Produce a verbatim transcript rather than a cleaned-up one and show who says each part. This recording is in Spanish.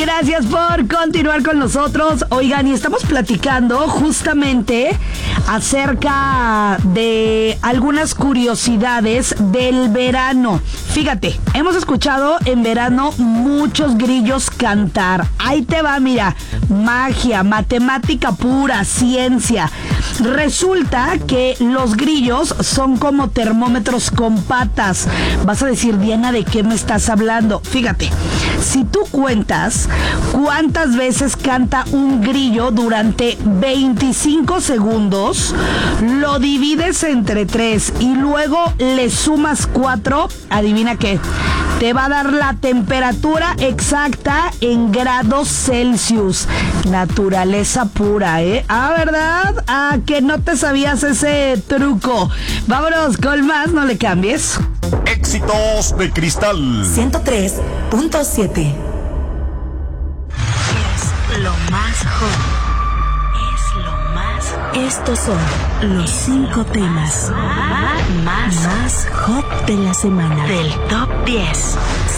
Speaker 1: Gracias por continuar con nosotros. Oigan, y estamos platicando justamente acerca de algunas curiosidades del verano. Fíjate, hemos escuchado en verano muchos grillos cantar. Ahí te va, mira, magia, matemática pura, ciencia. Resulta que los grillos son como termómetros con patas. Vas a decir, Diana, ¿de qué me estás hablando? Fíjate, si tú cuentas cuántas veces canta un grillo durante veinticinco segundos, lo divides entre tres y luego le sumas cuatro, adivina qué, te va a dar la temperatura exacta en grados Celsius. Naturaleza pura, ¿eh? Ah, ¿verdad? Ah, que no te sabías ese truco. Vámonos con más, no le cambies.
Speaker 2: Éxitos de Cristal
Speaker 3: ciento tres punto siete.
Speaker 4: Es lo más hot. Es lo más hot. Estos son los cinco temas más, más hot de la semana. Del top diez.